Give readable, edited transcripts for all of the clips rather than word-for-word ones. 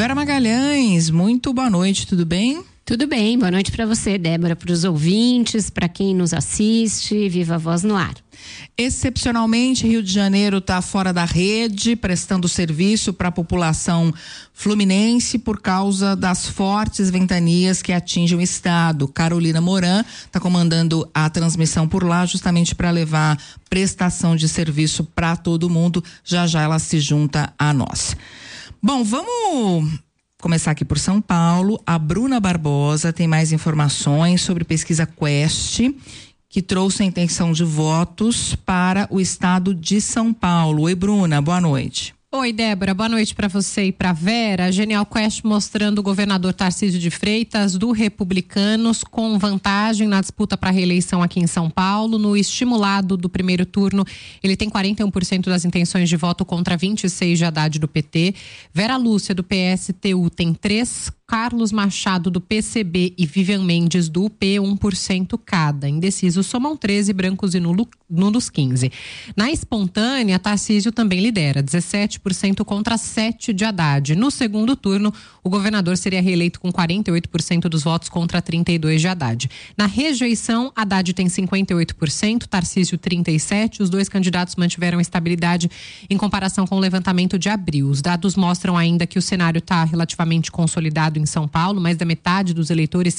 Vera Magalhães, muito boa noite, tudo bem? Tudo bem, boa noite para você, Débora, para os ouvintes, para quem nos assiste, Viva a Voz no Ar. Excepcionalmente, Rio de Janeiro está fora da rede, prestando serviço para a população fluminense por causa das fortes ventanias que atingem o estado. Carolina Moran está comandando a transmissão por lá justamente para levar prestação de serviço para todo mundo. Já já ela se junta a nós. Bom, vamos começar aqui por São Paulo. A Bruna Barbosa tem mais informações sobre pesquisa Quest, que trouxe a intenção de votos para o estado de São Paulo. Oi, Bruna, boa noite. Oi, Débora, boa noite para você e para Vera. A Genial Quest mostrando o governador Tarcísio de Freitas, do Republicanos, com vantagem na disputa para a reeleição aqui em São Paulo. No estimulado do primeiro turno, ele tem 41% das intenções de voto contra 26% de Haddad do PT. Vera Lúcia, do PSTU, tem 3%. Carlos Machado, do PCB, e Vivian Mendes, do UP, 1% cada. Indecisos somam 13, brancos e nulos 15. Na espontânea, Tarcísio também lidera, 17% contra 7% de Haddad. No segundo turno, o governador seria reeleito com 48% dos votos contra 32% de Haddad. Na rejeição, Haddad tem 58%, Tarcísio 37%. Os dois candidatos mantiveram estabilidade em comparação com o levantamento de abril. Os dados mostram ainda que o cenário está relativamente consolidado em São Paulo. Mais da metade dos eleitores,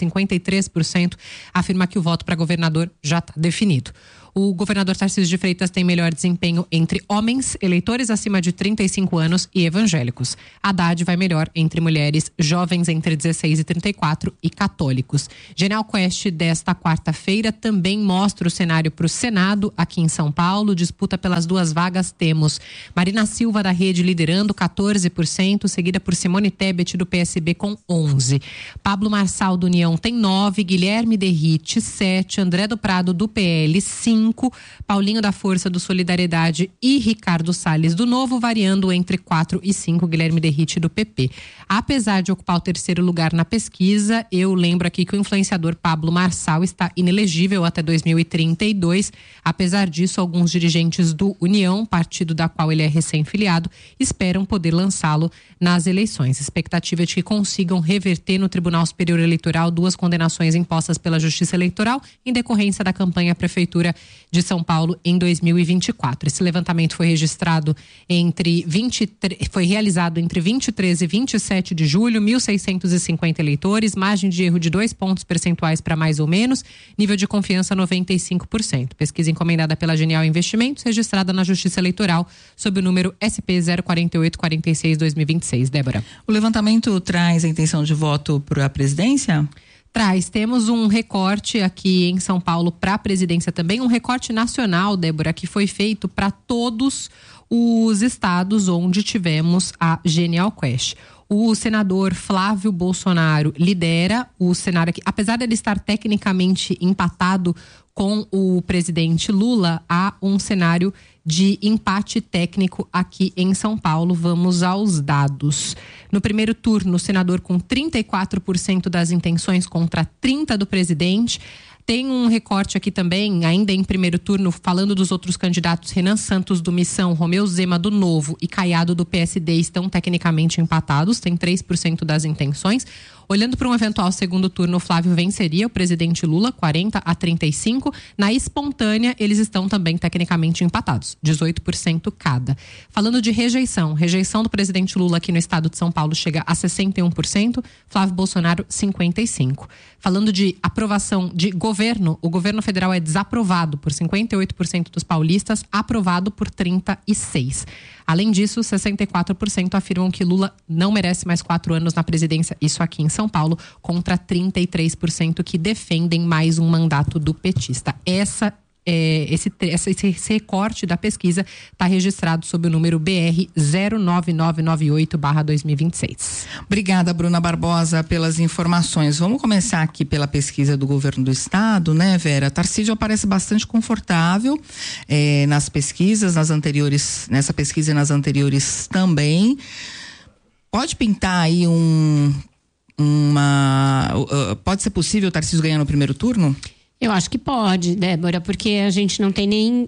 53%, afirma que o voto para governador já está definido. O governador Tarcísio de Freitas tem melhor desempenho entre homens, eleitores acima de 35 anos e evangélicos. Haddad vai melhor entre mulheres, jovens entre 16 e 34 e católicos. Genial Quest desta quarta-feira também mostra o cenário para o Senado aqui em São Paulo. Disputa pelas duas vagas temos Marina Silva da Rede liderando 14%, seguida por Simone Tebet do PSB com 11%. Pablo Marçal do União tem 9%, Guilherme Derrite 7%, André do Prado do PL 5%, Paulinho da Força do Solidariedade e Ricardo Salles do Novo, variando entre 4 e 5, Guilherme Derrite do PP. Apesar de ocupar o terceiro lugar na pesquisa, eu lembro aqui que o influenciador Pablo Marçal está inelegível até 2032. Apesar disso, alguns dirigentes do União, partido da qual ele é recém-filiado, esperam poder lançá-lo nas eleições. A expectativa é de que consigam reverter no Tribunal Superior Eleitoral 2 condenações impostas pela Justiça Eleitoral em decorrência da campanha à Prefeitura de São Paulo em 2024. Esse levantamento foi registrado foi realizado entre 23 e 27 de julho, 1.650 eleitores, margem de erro de 2 pontos percentuais para mais ou menos, nível de confiança 95%. Pesquisa encomendada pela Genial Investimentos, registrada na Justiça Eleitoral sob o número SP 04846-2026. Débora. O levantamento traz a intenção de voto para a presidência? Temos um recorte aqui em São Paulo para a presidência também, um recorte nacional, Débora, que foi feito para todos os estados onde tivemos a Genial Quest. O senador Flávio Bolsonaro lidera o cenário aqui, apesar dele estar tecnicamente empatado com o presidente Lula, há um cenário de empate técnico aqui em São Paulo. Vamos aos dados. No primeiro turno, o senador com 34% das intenções contra 30% do presidente. Tem um recorte aqui também, ainda em primeiro turno, falando dos outros candidatos. Renan Santos do Missão, Romeu Zema do Novo e Caiado do PSD estão tecnicamente empatados, tem 3% das intenções. Olhando para um eventual segundo turno, o Flávio venceria o presidente Lula, 40-35. Na espontânea, eles estão também tecnicamente empatados, 18% cada. Falando de rejeição do presidente Lula aqui no estado de São Paulo chega a 61%, Flávio Bolsonaro, 55%. Falando de aprovação de governo, o governo federal é desaprovado por 58% dos paulistas, aprovado por 36%. Além disso, 64% afirmam que Lula não merece mais 4 anos na presidência, isso aqui em São Paulo, contra 33% que defendem mais um mandato do petista. Esse recorte da pesquisa está registrado sob o número BR 09998/2026. Obrigada, Bruna Barbosa, pelas informações. Vamos começar aqui pela pesquisa do governo do estado, né, Vera? Tarcísio aparece bastante confortável nas pesquisas, nessa pesquisa e nas anteriores também. Pode pintar aí pode ser possível o Tarcísio ganhar no primeiro turno? Eu acho que pode, Débora, porque a gente não tem nem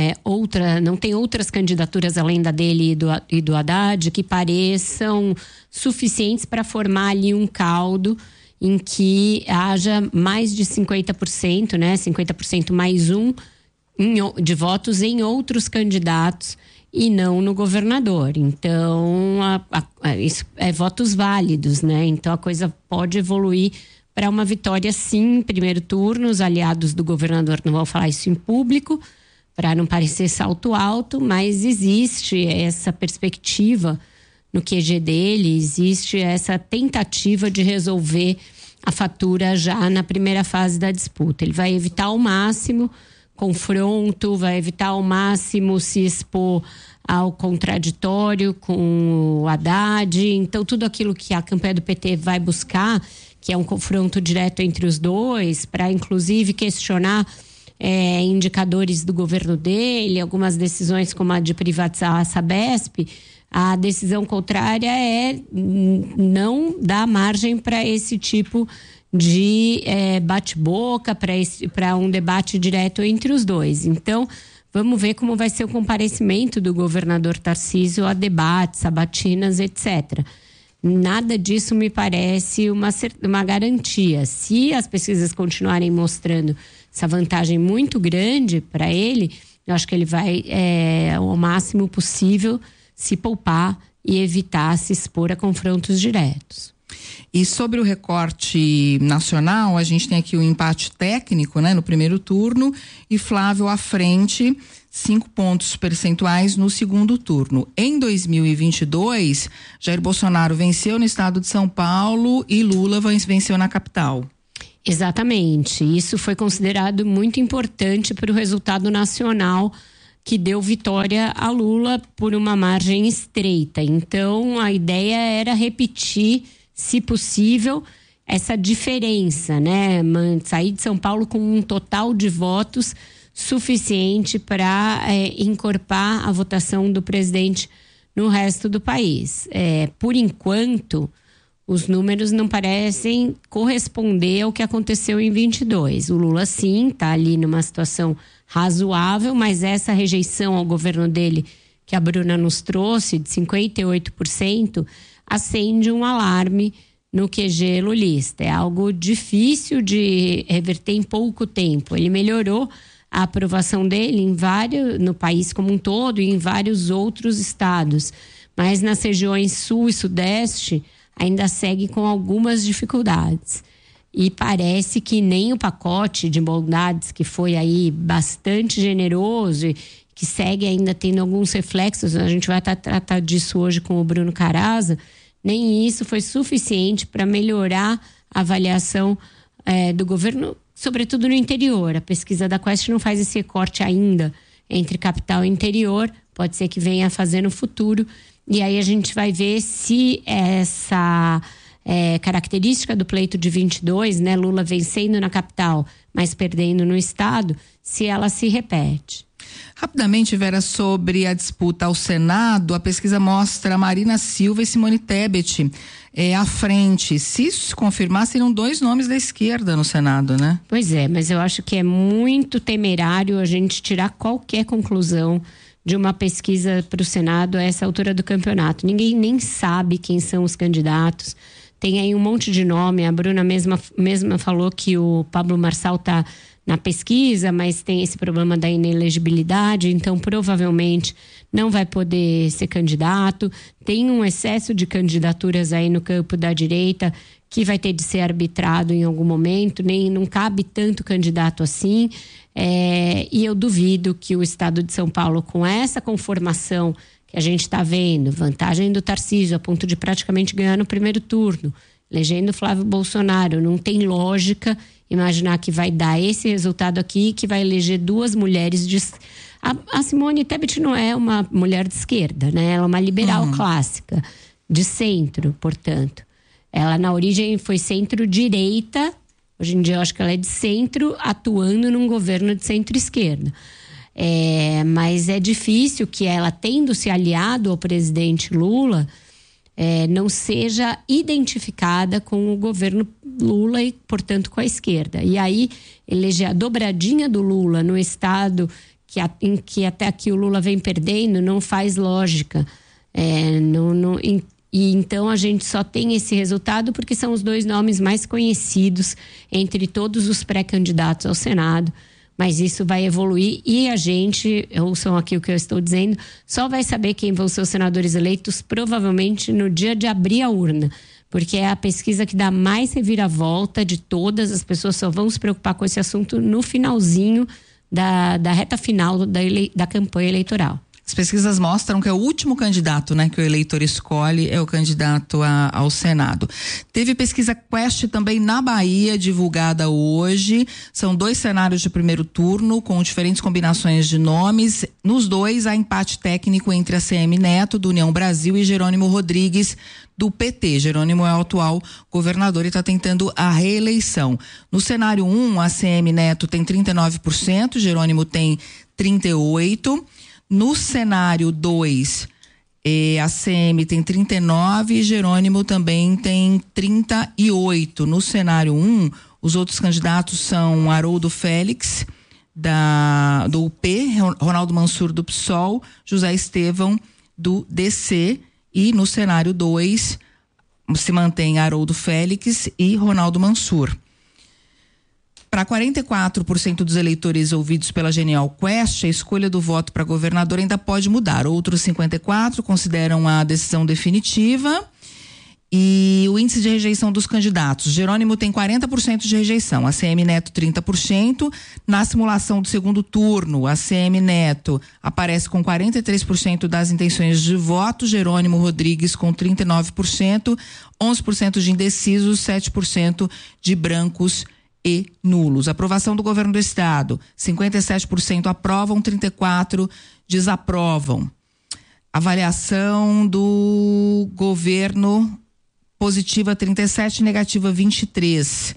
não tem outras candidaturas além da dele e do Haddad que pareçam suficientes para formar ali um caldo em que haja mais de 50%, né? 50% mais um de votos em outros candidatos e não no governador. Então, isso é votos válidos, né? Então, a coisa pode evoluir para uma vitória, sim, em primeiro turno. Os aliados do governador não vão falar isso em público, para não parecer salto alto, mas existe essa perspectiva no QG dele, existe essa tentativa de resolver a fatura já na primeira fase da disputa. Ele vai evitar ao máximo confronto, vai evitar ao máximo se expor ao contraditório com o Haddad. Então, tudo aquilo que a campanha do PT vai buscar, que é um confronto direto entre os dois, para inclusive questionar indicadores do governo dele, algumas decisões como a de privatizar a Sabesp, a decisão contrária é não dar margem para esse tipo de bate-boca, para um debate direto entre os dois. Então, vamos ver como vai ser o comparecimento do governador Tarcísio a debates, sabatinas, etc. Nada disso me parece uma garantia. Se as pesquisas continuarem mostrando essa vantagem muito grande para ele, eu acho que ele vai, ao máximo possível, se poupar e evitar se expor a confrontos diretos. E sobre o recorte nacional, a gente tem aqui o empate técnico, né, no primeiro turno, e Flávio à frente, 5 pontos percentuais no segundo turno. Em 2022, Jair Bolsonaro venceu no estado de São Paulo e Lula venceu na capital. Exatamente. Isso foi considerado muito importante para o resultado nacional, que deu vitória a Lula por uma margem estreita. Então, a ideia era repetir, se possível, essa diferença, né? Sair de São Paulo com um total de votos suficiente para encorpar a votação do presidente no resto do país. Por enquanto, os números não parecem corresponder ao que aconteceu em 22. O Lula, sim, está ali numa situação razoável, mas essa rejeição ao governo dele, que a Bruna nos trouxe, de 58%, acende um alarme no QG lulista. É algo difícil de reverter em pouco tempo. Ele melhorou a aprovação dele no país como um todo e em vários outros estados, mas nas regiões sul e sudeste ainda segue com algumas dificuldades. E parece que nem o pacote de bondades, que foi aí bastante generoso e que segue ainda tendo alguns reflexos, a gente vai tratar disso hoje com o Bruno Caraza, nem isso foi suficiente para melhorar a avaliação do governo, sobretudo no interior. A pesquisa da Quest não faz esse recorte ainda entre capital e interior, pode ser que venha a fazer no futuro, e aí a gente vai ver se essa característica do pleito de 22, né, Lula vencendo na capital, mas perdendo no estado, se ela se repete. Rapidamente, Vera, sobre a disputa ao Senado, a pesquisa mostra Marina Silva e Simone Tebet à frente. Se isso se confirmar, seriam 2 nomes da esquerda no Senado, né? Pois é, mas eu acho que é muito temerário a gente tirar qualquer conclusão de uma pesquisa para o Senado a essa altura do campeonato. Ninguém nem sabe quem são os candidatos. Tem aí um monte de nome. A Bruna mesma falou que o Pablo Marçal está na pesquisa, mas tem esse problema da inelegibilidade, então provavelmente não vai poder ser candidato. Tem um excesso de candidaturas aí no campo da direita que vai ter de ser arbitrado em algum momento, não cabe tanto candidato assim, e eu duvido que o estado de São Paulo, com essa conformação que a gente está vendo, vantagem do Tarcísio a ponto de praticamente ganhar no primeiro turno, elegendo Flávio Bolsonaro, não tem lógica imaginar que vai dar esse resultado aqui, que vai eleger 2 mulheres a Simone Tebet não é uma mulher de esquerda, né? Ela é uma liberal clássica, de centro, portanto. Ela na origem foi centro-direita, hoje em dia eu acho que ela é de centro, atuando num governo de centro-esquerda. Mas é difícil que ela, tendo se aliado ao presidente Lula, não seja identificada com o governo Lula e, portanto, com a esquerda. E aí, eleger a dobradinha do Lula no estado em que até aqui o Lula vem perdendo não faz lógica. E então a gente só tem esse resultado porque são os dois nomes mais conhecidos entre todos os pré-candidatos ao Senado. Mas isso vai evoluir e a gente, ouçam aqui o que eu estou dizendo, só vai saber quem vão ser os senadores eleitos provavelmente no dia de abrir a urna. Porque é a pesquisa que dá mais reviravolta de todas. As pessoas só vão se preocupar com esse assunto no finalzinho da reta final da campanha eleitoral. As pesquisas mostram que é o último candidato, né, que o eleitor escolhe é o candidato ao Senado. Teve pesquisa Quest também na Bahia, divulgada hoje. São 2 cenários de primeiro turno, com diferentes combinações de nomes. Nos 2, há empate técnico entre a ACM Neto, do União Brasil, e Jerônimo Rodrigues, do PT. Jerônimo é o atual governador e está tentando a reeleição. No cenário 1, a ACM Neto tem 39%, Jerônimo tem 38%. No cenário 2, a ACM tem 39% e Jerônimo também tem 38%. No cenário 1, os outros candidatos são Haroldo Félix, do UP, Ronaldo Mansur, do PSOL, José Estevão, do DC. E no cenário 2, se mantém Haroldo Félix e Ronaldo Mansur. Para 44% dos eleitores ouvidos pela Genial Quest, a escolha do voto para governador ainda pode mudar. Outros 54% consideram a decisão definitiva. E o índice de rejeição dos candidatos: Jerônimo tem 40% de rejeição, a ACM Neto 30%. Na simulação do segundo turno, a ACM Neto aparece com 43% das intenções de voto, Jerônimo Rodrigues com 39%, 11% de indecisos, 7% de brancos e nulos. Aprovação do governo do estado: 57% aprovam, 34% desaprovam. Avaliação do governo: positiva 37%, negativa 23%.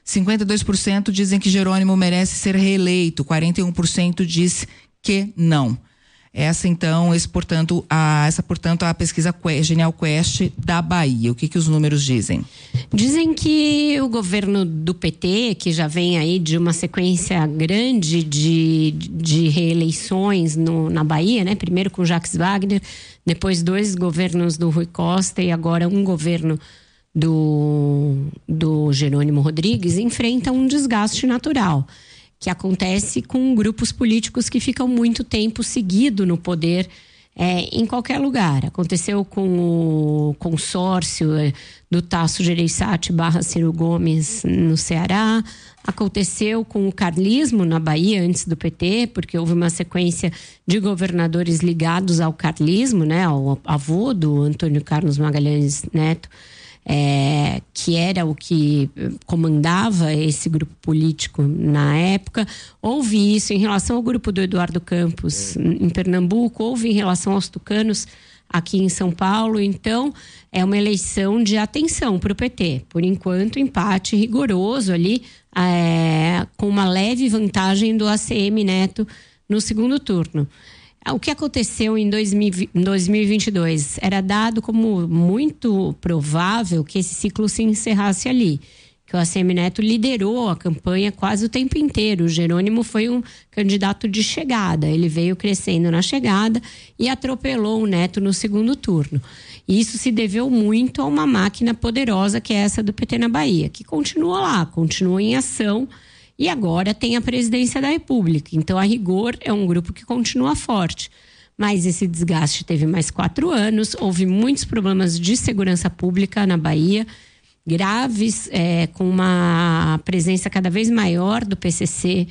52% dizem que Jerônimo merece ser reeleito, 41% diz que não. Essa, portanto, a pesquisa Genial Quest da Bahia. O que os números dizem? Dizem que o governo do PT, que já vem aí de uma sequência grande de reeleições na Bahia, né? Primeiro com Jacques Wagner, depois 2 governos do Rui Costa e agora um governo do Jerônimo Rodrigues, enfrenta um desgaste natural, que acontece com grupos políticos que ficam muito tempo seguido no poder em qualquer lugar. Aconteceu com o consórcio do Tasso Gereissati / Ciro Gomes no Ceará, aconteceu com o carlismo na Bahia antes do PT, porque houve uma sequência de governadores ligados ao carlismo, né, ao avô do Antônio Carlos Magalhães Neto, que era o que comandava esse grupo político na época. Houve isso em relação ao grupo do Eduardo Campos em Pernambuco, houve em relação aos tucanos aqui em São Paulo. Então, é uma eleição de atenção para o PT. Por enquanto, empate rigoroso ali, com uma leve vantagem do ACM Neto no segundo turno. O que aconteceu em 2022 era dado como muito provável que esse ciclo se encerrasse ali, que o ACM Neto liderou a campanha quase o tempo inteiro. O Jerônimo foi um candidato de chegada, ele veio crescendo na chegada e atropelou o Neto no segundo turno. E isso se deveu muito a uma máquina poderosa que é essa do PT na Bahia, que continua lá, continua em ação. E agora tem a presidência da República. Então, a rigor, é um grupo que continua forte. Mas esse desgaste teve mais 4 anos. Houve muitos problemas de segurança pública na Bahia, graves, com uma presença cada vez maior do PCC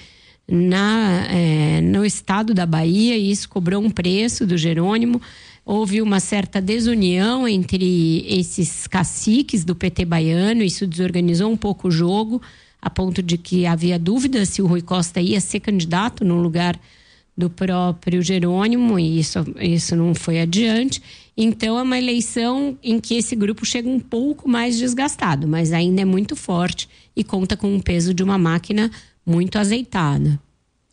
no estado da Bahia. E isso cobrou um preço do Jerônimo. Houve uma certa desunião entre esses caciques do PT baiano. Isso desorganizou um pouco o jogo, a ponto de que havia dúvida se o Rui Costa ia ser candidato no lugar do próprio Jerônimo, e isso não foi adiante. Então, é uma eleição em que esse grupo chega um pouco mais desgastado, mas ainda é muito forte e conta com o peso de uma máquina muito azeitada.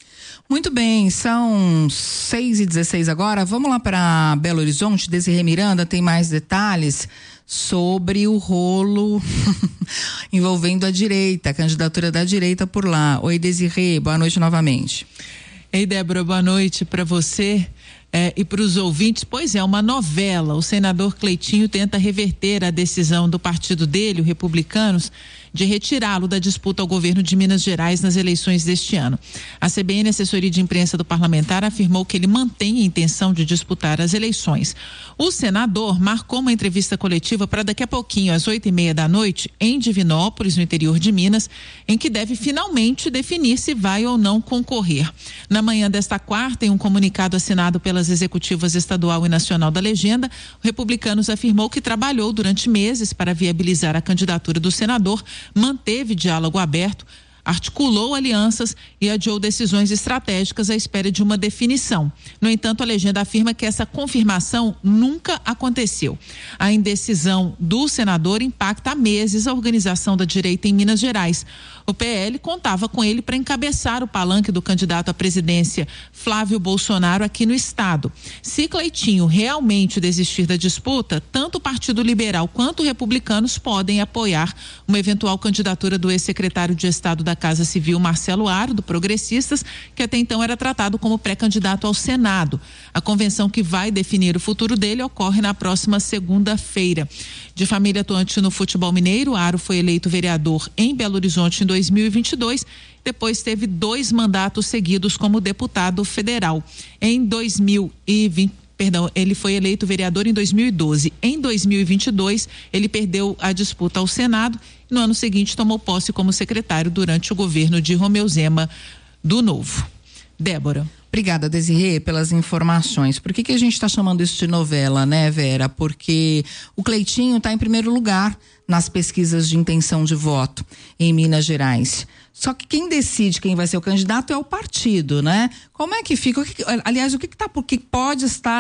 Muito bem, são 6h16 agora. Vamos lá para Belo Horizonte. Desirê Miranda tem mais detalhes sobre o rolo envolvendo a direita, a candidatura da direita por lá. Oi, Desirê, boa noite novamente. Ei, Débora, boa noite para você e para os ouvintes. Pois é, uma novela. O senador Cleitinho tenta reverter a decisão do partido dele, o Republicanos, de retirá-lo da disputa ao governo de Minas Gerais nas eleições deste ano. A CBN, assessoria de imprensa do parlamentar, afirmou que ele mantém a intenção de disputar as eleições. O senador marcou uma entrevista coletiva para daqui a pouquinho, às 8h30 da noite, em Divinópolis, no interior de Minas, em que deve finalmente definir se vai ou não concorrer. Na manhã desta quarta, em um comunicado assinado pelas executivas estadual e nacional da legenda, o Republicanos afirmou que trabalhou durante meses para viabilizar a candidatura do senador, manteve diálogo aberto, articulou alianças e adiou decisões estratégicas à espera de uma definição. No entanto, a legenda afirma que essa confirmação nunca aconteceu. A indecisão do senador impacta há meses a organização da direita em Minas Gerais. O PL contava com ele para encabeçar o palanque do candidato à presidência Flávio Bolsonaro aqui no estado. Se Cleitinho realmente desistir da disputa, tanto o Partido Liberal quanto os Republicanos podem apoiar uma eventual candidatura do ex-secretário de Estado da Casa Civil, Marcelo Aro, do Progressistas, que até então era tratado como pré-candidato ao Senado. A convenção que vai definir o futuro dele ocorre na próxima segunda-feira. De família atuante no futebol mineiro, Aro foi eleito vereador em Belo Horizonte em 2022, depois teve 2 mandatos seguidos como deputado federal. Ele foi eleito vereador em 2012. Em 2022, ele perdeu a disputa ao Senado e no ano seguinte tomou posse como secretário durante o governo de Romeu Zema do Novo. Débora. Obrigada, Desirê, pelas informações. Por que a gente está chamando isso de novela, né, Vera? Porque o Cleitinho está em primeiro lugar nas pesquisas de intenção de voto em Minas Gerais. Só que quem decide quem vai ser o candidato é o partido, né? Como é que fica? Aliás, o que pode estar